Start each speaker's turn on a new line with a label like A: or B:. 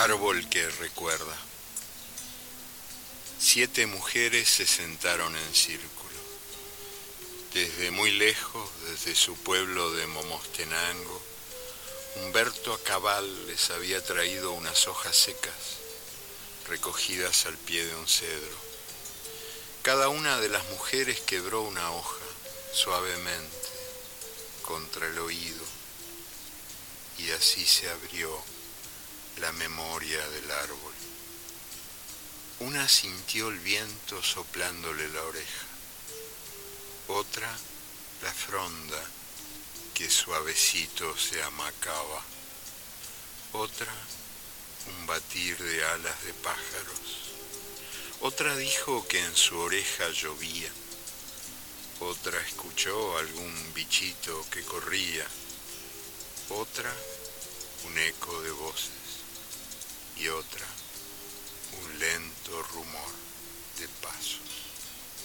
A: Árbol que recuerda. 7 mujeres se sentaron en círculo. Desde muy lejos, desde su pueblo de Momostenango, Humberto a cabal les había traído unas hojas secas, recogidas al pie de un cedro. Cada una de las mujeres quebró una hoja, suavemente, contra el oído, y así se abrió la memoria del árbol. Una sintió el viento soplándole la oreja, otra la fronda que suavecito se amacaba, otra un batir de alas de pájaros, otra dijo que en su oreja llovía, otra escuchó algún bichito que corría, otra un eco de voces y otra un lento rumor de pasos.